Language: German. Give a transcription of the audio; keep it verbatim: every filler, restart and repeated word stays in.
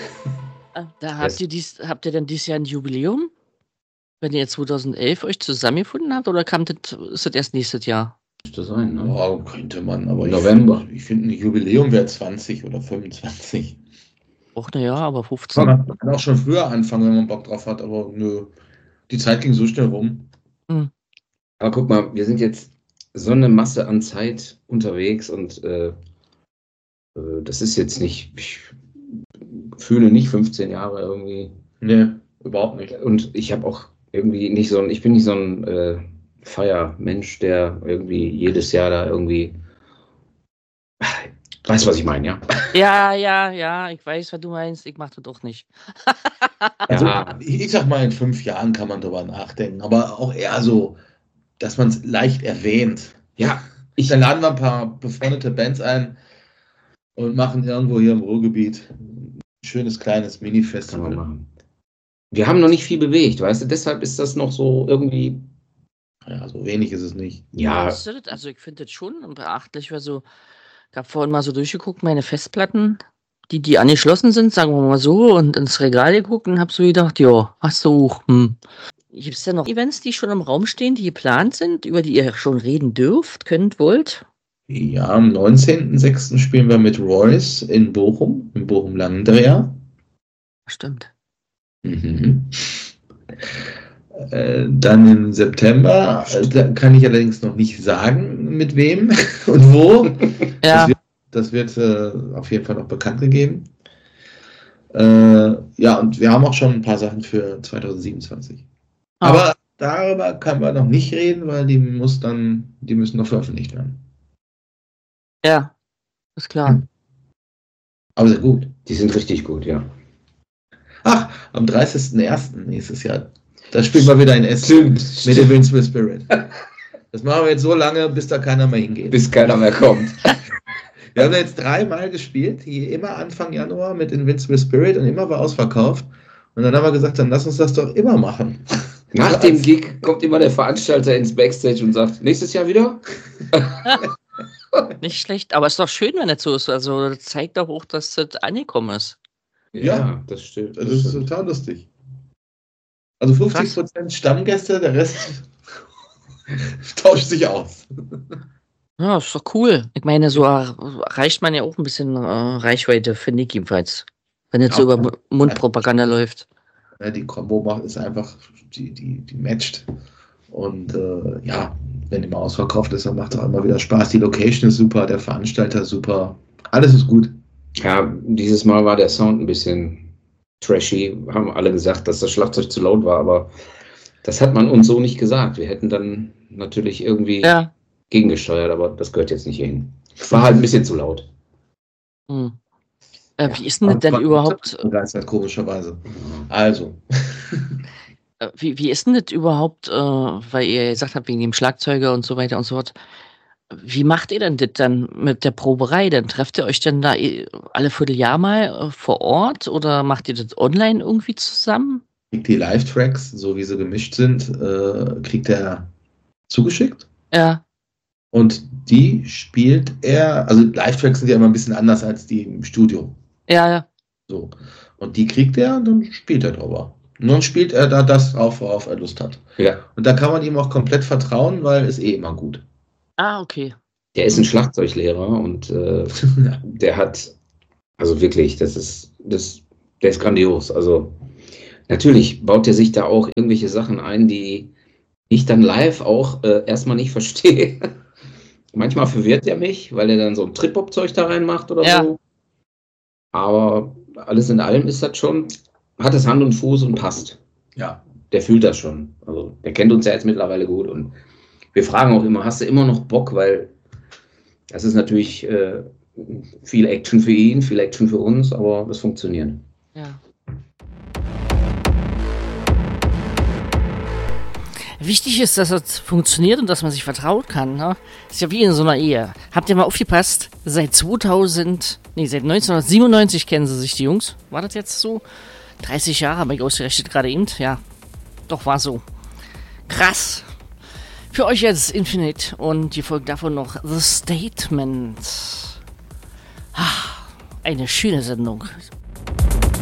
Äh, da habt ihr dies habt ihr denn dieses Jahr 'n Jubiläum? Wenn ihr zweitausendelf euch zusammengefunden habt oder kam das ist das erst nächstes Jahr? Müsste sein, ne? Ja, könnte man, aber November. ich, ich finde, ein Jubiläum wäre zwanzig oder fünfundzwanzig. Och, na ja, aber fünfzehn. Man kann auch schon früher anfangen, wenn man Bock drauf hat, aber nö. Die Zeit ging so schnell rum. Mhm. Aber guck mal, wir sind jetzt so eine Masse an Zeit unterwegs und äh, äh, das ist jetzt nicht, ich fühle nicht fünfzehn Jahre irgendwie. Nee, überhaupt nicht. Und ich habe auch irgendwie nicht so ein, ich bin nicht so ein äh, Feiermensch, der irgendwie jedes Jahr da irgendwie, weißt du, was ich meine, ja? Ja, ja, ja, ich weiß, was du meinst. Ich mache das doch nicht. Also, Ja. ich, ich sag mal, in fünf Jahren kann man drüber nachdenken, aber auch eher so, dass man es leicht erwähnt. Ja, Ich, dann laden wir ein paar befreundete Bands ein und machen irgendwo hier im Ruhrgebiet ein schönes kleines kann man Mini-Festival. machen. Wir haben noch nicht viel bewegt, weißt du, deshalb ist das noch so irgendwie, Ja, so wenig ist es nicht. ja, Ist das? Also ich finde das schon beachtlich, weil so, ich habe vorhin mal so durchgeguckt, meine Festplatten, die, die angeschlossen sind, sagen wir mal so, und ins Regal geguckt und habe so gedacht, ja, hast du auch. Hm. Gibt es denn noch Events, die schon im Raum stehen, die geplant sind, über die ihr schon reden dürft, könnt, wollt? Ja, am neunzehnten sechsten spielen wir mit Royce in Bochum, in Bochum-Langendreher. Stimmt. Mhm. Äh, dann im September, äh, da kann ich allerdings noch nicht sagen, mit wem und wo. Ja. Das wird, das wird äh, auf jeden Fall noch bekannt gegeben. Äh, ja, und wir haben auch schon ein paar Sachen für zweitausendsiebenundzwanzig. Ah. Aber darüber können wir noch nicht reden, weil die muss dann, die müssen noch veröffentlicht werden. Ja, ist klar. Aber sehr gut. die sind richtig gut, ja. Ach, am dreißigsten ersten nächstes Jahr, da spielen wir wieder in Essen mit dem Invincible Spirit. Das machen wir jetzt so lange, bis da keiner mehr hingeht. Bis keiner mehr kommt. Wir haben jetzt dreimal gespielt, hier immer Anfang Januar mit Invincible Spirit und immer war ausverkauft. Und dann haben wir gesagt, dann lass uns das doch immer machen. Nach dem Gig kommt immer der Veranstalter ins Backstage und sagt, nächstes Jahr wieder? Nicht schlecht, aber ist doch schön, wenn das so ist. Also das zeigt doch auch, dass das angekommen ist. Ja, das stimmt. Das ist total lustig. Also fünfzig Prozent Stammgäste, der Rest tauscht sich aus. Ja, ist doch cool. Ich meine, so erreicht man ja auch ein bisschen äh, Reichweite, finde ich jedenfalls. Wenn jetzt Ja. so über Mundpropaganda läuft. Ja, die Combo macht ist einfach, die, die, die matcht. Und äh, ja, wenn die mal ausverkauft ist, dann macht es auch immer wieder Spaß. Die Location ist super, der Veranstalter ist super. Alles ist gut. Ja, dieses Mal war der Sound ein bisschen trashy. Haben alle gesagt, dass das Schlagzeug zu laut war, aber das hat man uns so nicht gesagt. Wir hätten dann natürlich irgendwie Ja. gegengesteuert, aber das gehört jetzt nicht hin. War halt ein bisschen zu laut. Hm. Äh, Ja. wie ist denn das denn überhaupt? Begeistert, komischerweise. Also. äh, Wie, wie ist denn das überhaupt, äh, weil ihr gesagt habt, wegen dem Schlagzeuger und so weiter und so fort. Wie macht ihr denn das dann mit der Proberei? Dann trefft ihr euch denn da eh alle Vierteljahr mal äh, vor Ort oder macht ihr das online irgendwie zusammen? Kriegt die Live-Tracks, so wie sie gemischt sind, äh, kriegt er zugeschickt. Ja. Und die spielt er, also Live-Tracks sind ja immer ein bisschen anders als die im Studio. Ja, ja. So. Und die kriegt er und dann spielt er drüber. Und dann spielt er da das auf, worauf er Lust hat. Ja. Und da kann man ihm auch komplett vertrauen, weil es eh immer gut. Ah, okay. Der ist ein Schlagzeuglehrer und äh, der hat, also wirklich, das ist, das, der ist grandios. Also natürlich baut er sich da auch irgendwelche Sachen ein, die ich dann live auch äh, erstmal nicht verstehe. Manchmal verwirrt er mich, weil er dann so ein Trip-Hop-Zeug da reinmacht oder Ja. so. Aber alles in allem ist das schon, hat es Hand und Fuß und passt. Ja. Der fühlt das schon. Also der kennt uns ja jetzt mittlerweile gut und wir fragen auch immer, hast du immer noch Bock? Weil das ist natürlich äh, viel Action für ihn, viel Action für uns, aber das funktioniert. Ja. Wichtig ist, dass es funktioniert und dass man sich vertrauen kann. Ne? Ist ja wie in so einer Ehe. Habt ihr mal aufgepasst? Seit zweitausend, nee, seit neunzehnhundertsiebenundneunzig kennen sie sich, die Jungs. War das jetzt so? dreißig Jahre habe ich ausgerechnet gerade eben. Ja, doch, war so. Krass. Für euch jetzt Infinite und die Folge davon noch The Statement. Ah, eine schöne Sendung.